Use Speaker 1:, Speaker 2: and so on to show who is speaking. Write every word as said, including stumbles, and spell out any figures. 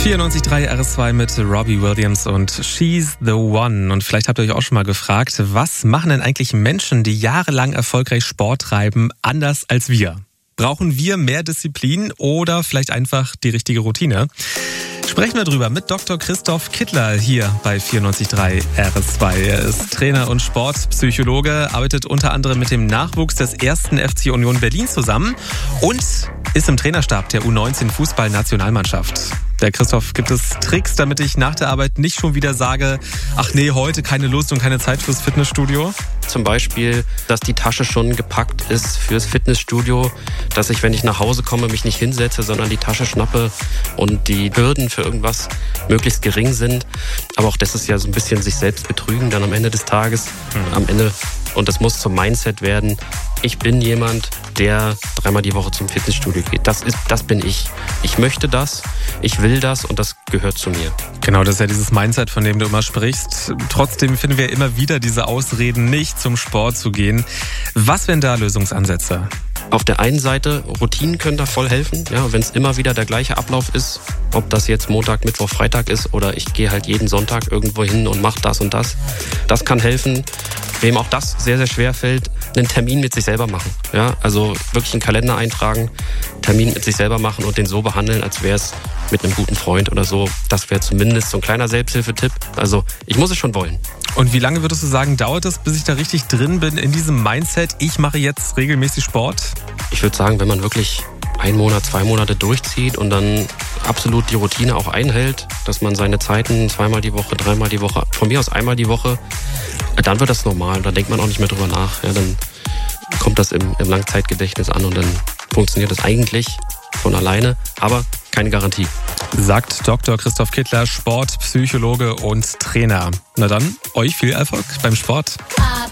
Speaker 1: vierundneunzig Komma drei R S zwei mit Robbie Williams und She's the One. Und vielleicht habt ihr euch auch schon mal gefragt, was machen denn eigentlich Menschen, die jahrelang erfolgreich Sport treiben, anders als wir? Brauchen wir mehr Disziplin oder vielleicht einfach die richtige Routine? Sprechen wir drüber mit Doktor Christoph Kittler hier bei vierundneunzig Komma drei R S zwei. Er ist Trainer und Sportpsychologe, arbeitet unter anderem mit dem Nachwuchs des ersten F C Union Berlin zusammen und ist im Trainerstab der U neunzehn Fußball-Nationalmannschaft. Der Christoph, gibt es Tricks, damit ich nach der Arbeit nicht schon wieder sage, ach nee, heute keine Lust und keine Zeit fürs Fitnessstudio?
Speaker 2: Zum Beispiel, dass die Tasche schon gepackt ist fürs Fitnessstudio, dass ich, wenn ich nach Hause komme, mich nicht hinsetze, sondern die Tasche schnappe und die Hürden für irgendwas möglichst gering sind. Aber auch das ist ja so ein bisschen sich selbst betrügen dann am Ende des Tages. Mhm. Am Ende, und das muss zum Mindset werden, ich bin jemand, der dreimal die Woche zum Fitnessstudio geht. Das ist, das bin ich. Ich möchte das, ich will das und das gehört zu mir.
Speaker 1: Genau, das ist ja dieses Mindset, von dem du immer sprichst. Trotzdem finden wir immer wieder diese Ausreden, nicht zum Sport zu gehen. Was wären da Lösungsansätze?
Speaker 2: Auf der einen Seite, Routinen können da voll helfen. Ja, wenn es immer wieder der gleiche Ablauf ist, ob das jetzt Montag, Mittwoch, Freitag ist oder ich gehe halt jeden Sonntag irgendwo hin und mache das und das. Das kann helfen. Wem auch das sehr, sehr schwer fällt, einen Termin mit sich selber machen. Ja, also wirklich einen Kalender eintragen, Termin mit sich selber machen und den so behandeln, als wäre es mit einem guten Freund oder so. Das wäre zumindest so ein kleiner Selbsthilfetipp. Also ich muss es schon wollen.
Speaker 1: Und wie lange würdest du sagen, dauert es, bis ich da richtig drin bin in diesem Mindset, ich mache jetzt regelmäßig Sport?
Speaker 2: Ich würde sagen, wenn man wirklich einen Monat, zwei Monate durchzieht und dann absolut die Routine auch einhält, dass man seine Zeiten zweimal die Woche, dreimal die Woche, von mir aus einmal die Woche, dann wird das normal. Da denkt man auch nicht mehr drüber nach. Ja, dann kommt das im, im Langzeitgedächtnis an und dann funktioniert das eigentlich von alleine, aber keine Garantie.
Speaker 1: Sagt Doktor Christoph Kittler, Sportpsychologe und Trainer. Na dann, euch viel Erfolg beim Sport.